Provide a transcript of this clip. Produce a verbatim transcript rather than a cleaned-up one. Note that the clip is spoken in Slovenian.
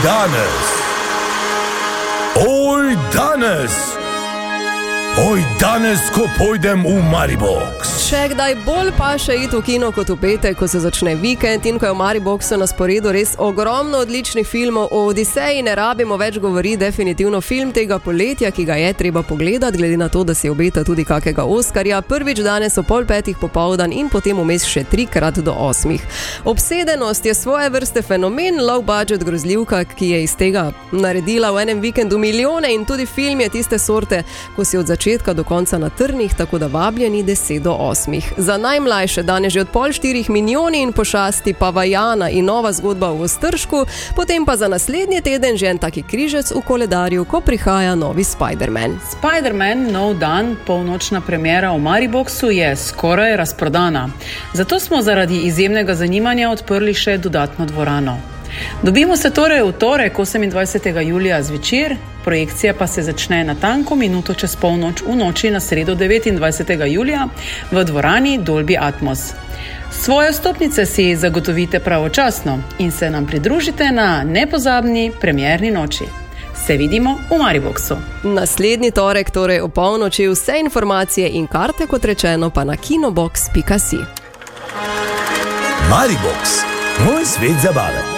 danes, oj danes, oj danes, ko pojdem v Maribox. Še kdaj bolj paše iti v kino kot v petek, ko se začne vikend in ko je v Mariboxu na sporedu res ogromno odličnih filmov. O Odiseji ne rabimo več govori, definitivno film tega poletja, ki ga je treba pogledati, glede na to, da se obeta tudi kakega Oskarja. Prvič danes o pol petih popoldan in potem vmes še trikrat do osmih. Obsedenost je svoje vrste fenomen, low budget grozljivka, ki je iz tega naredila v enem vikendu milijone, in tudi film je tiste sorte, ko si od začetka do konca na trnih, tako da vabljeni deset do osmih. Za najmlajše danes že od pol štirih Milijoni in pošasti, pa Vajana in nova zgodba v Ostržku, potem pa za naslednji teden že en taki križec v koledarju, ko prihaja novi Spider-Man. Spider-Man, nov dan, polnočna premiera v Mariboxu je skoraj razprodana. Zato smo zaradi izjemnega zanimanja odprli še dodatno dvorano. Dobimo se torej v torek, osemindvajsetega julija zvečer, projekcija pa se začne natanko minuto čez polnoč v noči na sredo devetindvajsetega julija v dvorani Dolby Atmos. Svoje vstopnice si zagotovite pravočasno in se nam pridružite na nepozabni premierni noči. Se vidimo v Mariboxu. Naslednji torek, torej o polnoči, vse informacije in karte, kot rečeno, pa na kinobox pika si. Maribox, moj svet zabave.